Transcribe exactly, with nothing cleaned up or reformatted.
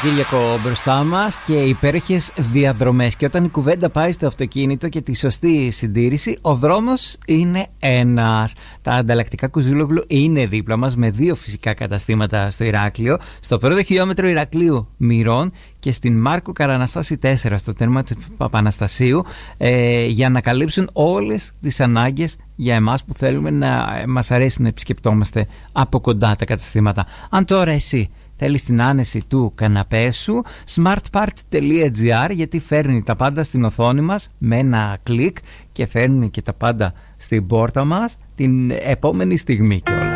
Σαββατοκύριακο μπροστά μας και υπέροχες διαδρομές. Και όταν η κουβέντα πάει στο αυτοκίνητο και τη σωστή συντήρηση, ο δρόμος είναι ένας. Τα ανταλλακτικά Κουζούλογλου είναι δίπλα μας, με δύο φυσικά καταστήματα στο Ηράκλειο. Στο πρώτο χιλιόμετρο Ηρακλείου Μυρών και στην Μάρκο Καραναστάση τέσσερα, στο τέρμα της Παπαναστασίου, ε, για να καλύψουν όλες τις ανάγκες για εμάς που θέλουμε να μας αρέσει να επισκεπτόμαστε από κοντά τα καταστήματα. Αν τώρα εσύ θέλεις την άνεση του καναπέ σου, smartpart τελεία gr, γιατί φέρνει τα πάντα στην οθόνη μας με ένα κλικ και φέρνει και τα πάντα στην πόρτα μας την επόμενη στιγμή κιόλας.